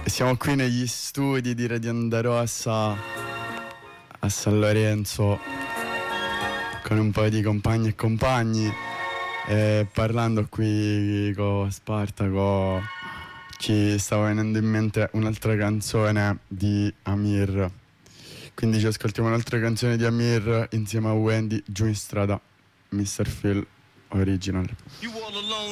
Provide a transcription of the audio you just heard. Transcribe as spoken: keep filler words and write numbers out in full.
Siamo qui negli studi di Radio Onda Rossa a San Lorenzo con un po' di compagni e compagni, e parlando qui con Spartaco ci stava venendo in mente un'altra canzone di Amir, quindi ci ascoltiamo un'altra canzone di Amir insieme a Wendy, Giù in strada, mister Phil Original.